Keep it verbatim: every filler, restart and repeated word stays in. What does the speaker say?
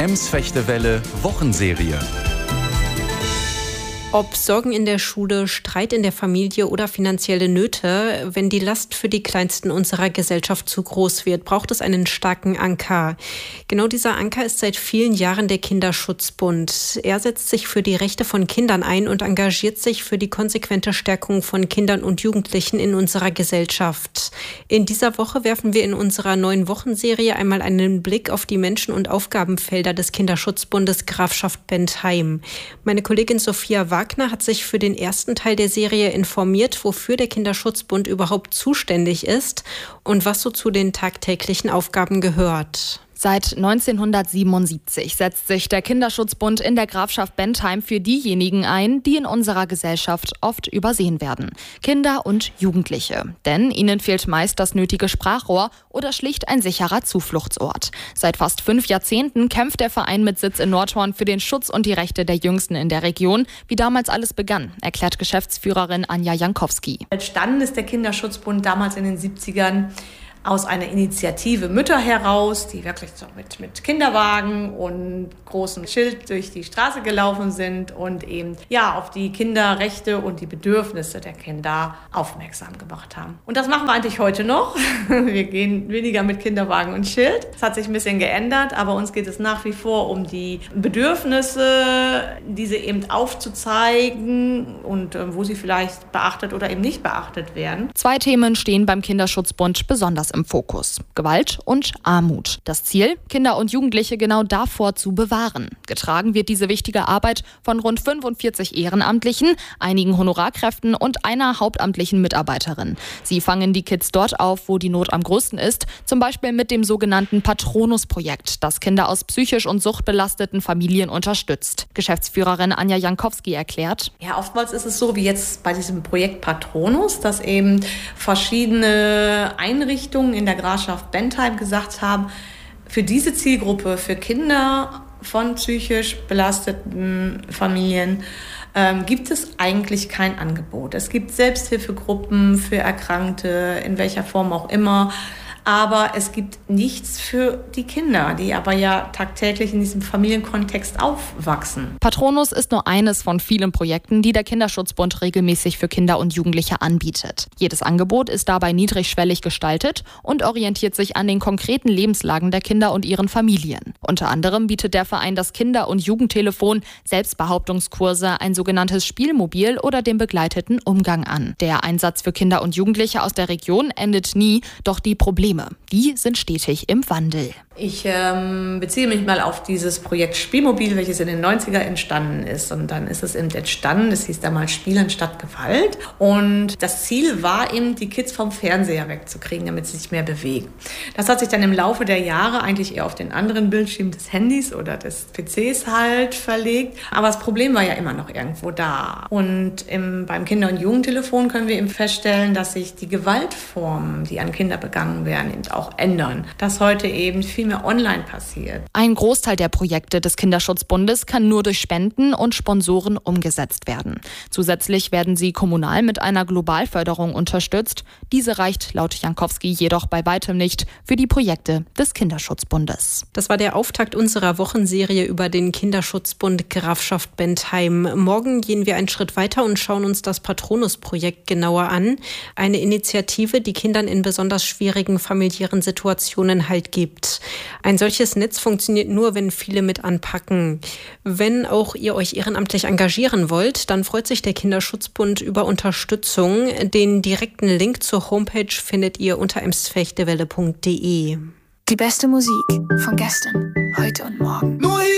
Ems Fechtewelle Wochenserie. Ob Sorgen in der Schule, Streit in der Familie oder finanzielle Nöte, wenn die Last für die Kleinsten unserer Gesellschaft zu groß wird, braucht es einen starken Anker. Genau dieser Anker ist seit vielen Jahren der Kinderschutzbund. Er setzt sich für die Rechte von Kindern ein und engagiert sich für die konsequente Stärkung von Kindern und Jugendlichen in unserer Gesellschaft. In dieser Woche werfen wir in unserer neuen Wochenserie einmal einen Blick auf die Menschen- und Aufgabenfelder des Kinderschutzbundes Grafschaft Bentheim. Meine Kollegin Sophia Wagner hat sich für den ersten Teil der Serie informiert, wofür der Kinderschutzbund überhaupt zuständig ist und was so zu den tagtäglichen Aufgaben gehört. Seit neunzehnhundertsiebenundsiebzig setzt sich der Kinderschutzbund in der Grafschaft Bentheim für diejenigen ein, die in unserer Gesellschaft oft übersehen werden. Kinder und Jugendliche. Denn ihnen fehlt meist das nötige Sprachrohr oder schlicht ein sicherer Zufluchtsort. Seit fast fünf Jahrzehnten kämpft der Verein mit Sitz in Nordhorn für den Schutz und die Rechte der Jüngsten in der Region. Wie damals alles begann, erklärt Geschäftsführerin Anja Jankowski. Entstanden ist der Kinderschutzbund damals in den siebzigern aus einer Initiative Mütter heraus, die wirklich so mit, mit Kinderwagen und großem Schild durch die Straße gelaufen sind und eben ja auf die Kinderrechte und die Bedürfnisse der Kinder aufmerksam gemacht haben. Und das machen wir eigentlich heute noch. Wir gehen weniger mit Kinderwagen und Schild. Das hat sich ein bisschen geändert, aber uns geht es nach wie vor um die Bedürfnisse, diese eben aufzuzeigen und äh, wo sie vielleicht beachtet oder eben nicht beachtet werden. Zwei Themen stehen beim Kinderschutzbund besonders im Fokus: Gewalt und Armut. Das Ziel, Kinder und Jugendliche genau davor zu bewahren. Getragen wird diese wichtige Arbeit von rund fünfundvierzig Ehrenamtlichen, einigen Honorarkräften und einer hauptamtlichen Mitarbeiterin. Sie fangen die Kids dort auf, wo die Not am größten ist, zum Beispiel mit dem sogenannten Patronus-Projekt, das Kinder aus psychisch und suchtbelasteten Familien unterstützt. Geschäftsführerin Anja Jankowski erklärt: Ja, oftmals ist es so wie jetzt bei diesem Projekt Patronus, dass eben verschiedene Einrichtungen in der Grafschaft Bentheim gesagt haben, für diese Zielgruppe, für Kinder von psychisch belasteten Familien, ähm, gibt es eigentlich kein Angebot. Es gibt Selbsthilfegruppen für Erkrankte, in welcher Form auch immer. Aber es gibt nichts für die Kinder, die aber ja tagtäglich in diesem Familienkontext aufwachsen. Patronus ist nur eines von vielen Projekten, die der Kinderschutzbund regelmäßig für Kinder und Jugendliche anbietet. Jedes Angebot ist dabei niedrigschwellig gestaltet und orientiert sich an den konkreten Lebenslagen der Kinder und ihren Familien. Unter anderem bietet der Verein das Kinder- und Jugendtelefon, Selbstbehauptungskurse, ein sogenanntes Spielmobil oder den begleiteten Umgang an. Der Einsatz für Kinder und Jugendliche aus der Region endet nie, doch die Probleme, die sind stetig im Wandel. Ich ähm, beziehe mich mal auf dieses Projekt Spielmobil, welches in den neunziger entstanden ist. Und dann ist es eben entstanden, es hieß damals Spielen statt Gewalt. Und das Ziel war eben, die Kids vom Fernseher wegzukriegen, damit sie sich mehr bewegen. Das hat sich dann im Laufe der Jahre eigentlich eher auf den anderen Bildschirm des Handys oder des P Cs halt verlegt. Aber das Problem war ja immer noch irgendwo da. Und im, beim Kinder- und Jugendtelefon können wir eben feststellen, dass sich die Gewaltformen, die an Kinder begangen werden, eben auch ändern. Dass heute eben viel mehr online passiert. Ein Großteil der Projekte des Kinderschutzbundes kann nur durch Spenden und Sponsoren umgesetzt werden. Zusätzlich werden sie kommunal mit einer Globalförderung unterstützt. Diese reicht laut Jankowski jedoch bei weitem nicht für die Projekte des Kinderschutzbundes. Das war der Auftakt unserer Wochenserie über den Kinderschutzbund Grafschaft Bentheim. Morgen gehen wir einen Schritt weiter und schauen uns das Patronus-Projekt genauer an. Eine Initiative, die Kindern in besonders schwierigen familiären Situationen Halt gibt. Ein solches Netz funktioniert nur, wenn viele mit anpacken. Wenn auch ihr euch ehrenamtlich engagieren wollt, dann freut sich der Kinderschutzbund über Unterstützung. Den direkten Link zur Homepage findet ihr unter ems fechtewelle punkt de. Die beste Musik von gestern, heute und morgen.